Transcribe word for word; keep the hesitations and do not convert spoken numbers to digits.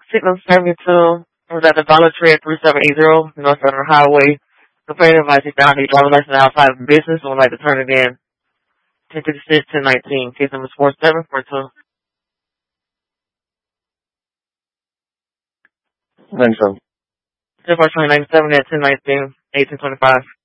Signal seventy-two was at the Dollar Tree at thirty-seven eighty North Center Highway. The plaintiff advised he found a driver's license outside of business and would like to turn it in. ten fifty-six, ten nineteen, case number four seven four two. Thanks, so. ten four twenty-nine seven at ten nineteen, eighteen twenty-five.